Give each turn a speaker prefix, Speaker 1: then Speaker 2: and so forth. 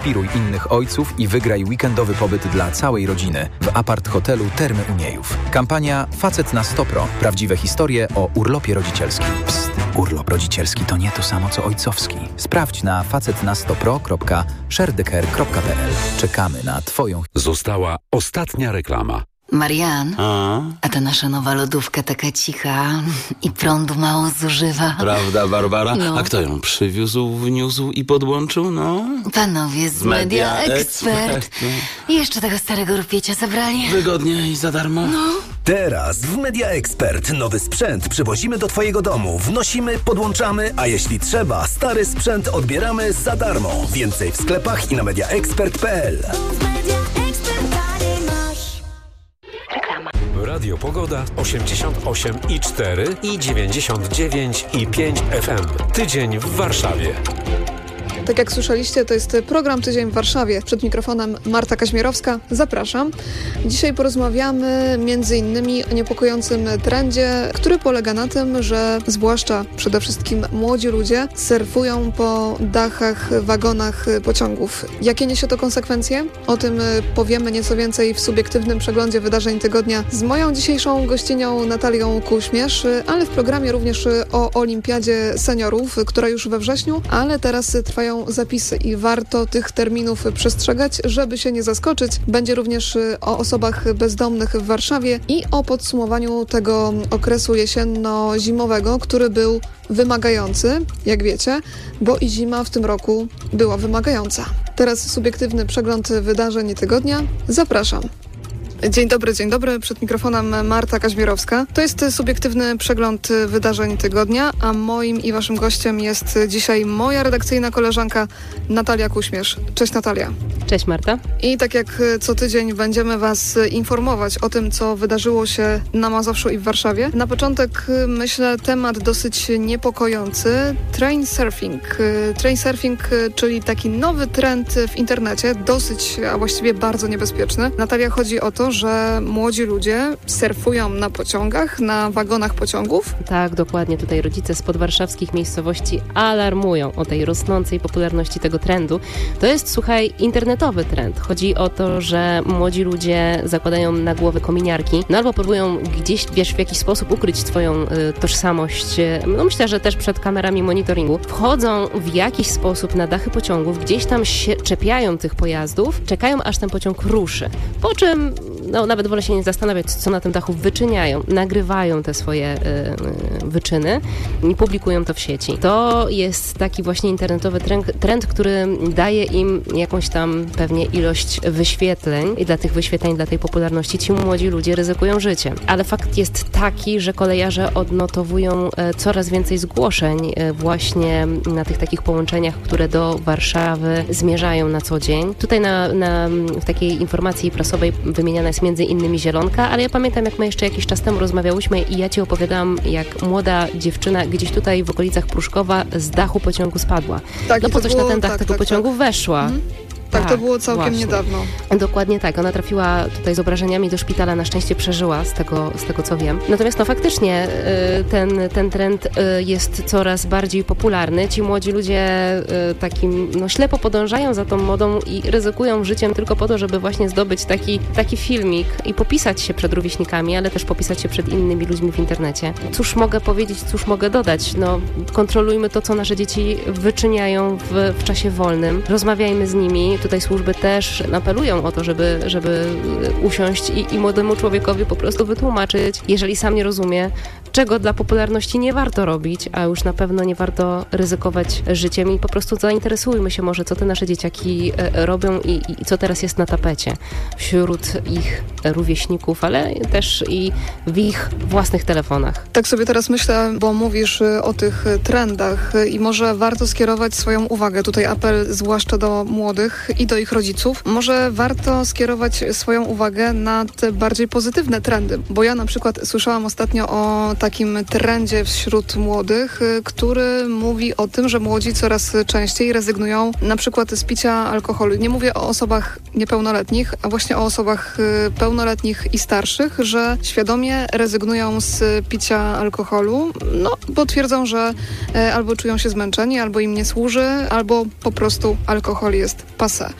Speaker 1: Zainspiruj innych ojców i wygraj weekendowy pobyt dla całej rodziny w apart-hotelu Termy Uniejów. Kampania Facet na 100 Pro. Prawdziwe historie o urlopie rodzicielskim. Psst, urlop rodzicielski to nie to samo co ojcowski. Sprawdź na facetna100pro.sharedecare.pl. Czekamy na Twoją...
Speaker 2: Została ostatnia reklama.
Speaker 3: Marian, a ta nasza nowa lodówka taka cicha i prądu mało zużywa.
Speaker 4: Prawda, Barbara?
Speaker 3: No.
Speaker 4: A kto ją przywiózł, wniósł i podłączył? No.
Speaker 3: Panowie z Media Expert. I jeszcze tego starego rupiecia zabrali.
Speaker 4: Wygodnie i za darmo.
Speaker 3: No.
Speaker 5: Teraz w Media Expert nowy sprzęt przywozimy do Twojego domu. Wnosimy, podłączamy, a jeśli trzeba, stary sprzęt odbieramy za darmo. Więcej w sklepach i na mediaexpert.pl.
Speaker 6: Radio Pogoda 88,4 i 99,5 FM. Tydzień w Warszawie.
Speaker 7: Tak jak słyszeliście, to jest program Tydzień w Warszawie. Przed mikrofonem Marta Kaźmierowska. Zapraszam. Dzisiaj porozmawiamy m.in. o niepokojącym trendzie, który polega na tym, że zwłaszcza przede wszystkim młodzi ludzie surfują po dachach, wagonach pociągów. Jakie niesie to konsekwencje? O tym powiemy nieco więcej w subiektywnym przeglądzie wydarzeń tygodnia z moją dzisiejszą gościnią Natalią Kuśmierz, ale w programie również o Olimpiadzie Seniorów, która już we wrześniu, ale teraz trwają zapisy i warto tych terminów przestrzegać, żeby się nie zaskoczyć. Będzie również o osobach bezdomnych w Warszawie i o podsumowaniu tego okresu jesienno-zimowego, który był wymagający, jak wiecie, bo i zima w tym roku była wymagająca. Teraz subiektywny przegląd wydarzeń tygodnia. Zapraszam. Dzień dobry. Przed mikrofonem Marta Kaźmierowska. To jest subiektywny przegląd wydarzeń tygodnia, a moim i waszym gościem jest dzisiaj moja redakcyjna koleżanka Natalia Kuśmierz. Cześć Natalia.
Speaker 8: Cześć Marta.
Speaker 7: I tak jak co tydzień będziemy was informować o tym, co wydarzyło się na Mazowszu i w Warszawie. Na początek, myślę, temat dosyć niepokojący. Train surfing. Train surfing, czyli taki nowy trend w internecie, dosyć, a właściwie bardzo niebezpieczny. Natalia, chodzi o to, że młodzi ludzie surfują na pociągach, na wagonach pociągów.
Speaker 8: Tak, dokładnie. Tutaj rodzice z podwarszawskich miejscowości alarmują o tej rosnącej popularności tego trendu. To jest, słuchaj, internetowy trend. Chodzi o to, że młodzi ludzie zakładają na głowę kominiarki, no albo próbują gdzieś, w jakiś sposób ukryć swoją tożsamość. No myślę, że też przed kamerami monitoringu. Wchodzą w jakiś sposób na dachy pociągów, gdzieś tam się czepiają tych pojazdów, czekają aż ten pociąg ruszy. Po czym nawet wolę się nie zastanawiać, co na tym dachu wyczyniają. Nagrywają te swoje wyczyny i publikują to w sieci. To jest taki właśnie internetowy trend, który daje im jakąś tam pewnie ilość wyświetleń i dla tych wyświetleń, dla tej popularności ci młodzi ludzie ryzykują życie. Ale fakt jest taki, że kolejarze odnotowują coraz więcej zgłoszeń właśnie na tych takich połączeniach, które do Warszawy zmierzają na co dzień. Tutaj w takiej informacji prasowej wymieniana jest między innymi Zielonka, ale ja pamiętam, jak my jeszcze jakiś czas temu rozmawiałyśmy i ja ci opowiadałam, jak młoda dziewczyna gdzieś tutaj w okolicach Pruszkowa z dachu pociągu spadła.
Speaker 7: Tak,
Speaker 8: no po coś na ten dach tego pociągu weszła.
Speaker 7: Tak, to było całkiem niedawno.
Speaker 8: Dokładnie tak. Ona trafiła tutaj z obrażeniami do szpitala, na szczęście przeżyła, z tego co wiem. Natomiast faktycznie ten trend jest coraz bardziej popularny. Ci młodzi ludzie takim ślepo podążają za tą modą i ryzykują życiem tylko po to, żeby właśnie zdobyć taki filmik i popisać się przed rówieśnikami, ale też popisać się przed innymi ludźmi w internecie. Cóż mogę powiedzieć, cóż mogę dodać? Kontrolujmy to, co nasze dzieci wyczyniają w czasie wolnym. Rozmawiajmy z nimi. Tutaj służby też apelują o to, żeby usiąść i młodemu człowiekowi po prostu wytłumaczyć, jeżeli sam nie rozumie, czego dla popularności nie warto robić, a już na pewno nie warto ryzykować życiem i po prostu zainteresujmy się może, co te nasze dzieciaki robią i co teraz jest na tapecie wśród ich rówieśników, ale też i w ich własnych telefonach.
Speaker 7: Tak sobie teraz myślę, bo mówisz o tych trendach i może warto skierować swoją uwagę, tutaj apel zwłaszcza do młodych i do ich rodziców. Może warto skierować swoją uwagę na te bardziej pozytywne trendy, bo ja na przykład słyszałam ostatnio o takim trendzie wśród młodych, który mówi o tym, że młodzi coraz częściej rezygnują na przykład z picia alkoholu. Nie mówię o osobach niepełnoletnich, a właśnie o osobach pełnoletnich i starszych, że świadomie rezygnują z picia alkoholu, bo twierdzą, że albo czują się zmęczeni, albo im nie służy, albo po prostu alkohol jest passé.